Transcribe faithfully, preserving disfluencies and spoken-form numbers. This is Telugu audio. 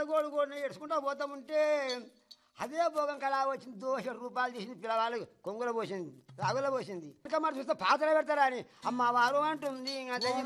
గోడు గోడు ఎడుచుకుంటా పోతా ఉంటే అదే భోగం కళ వచ్చింది దోష రూపాయలు తీసింది పిల్లవాళ్ళు కొంగులో పోసింది రాగులో పోసింది ఇంకా మరి చూస్తే పాత్ర పెడతారా అని అమ్మ వారు అంటుంది ఇంకా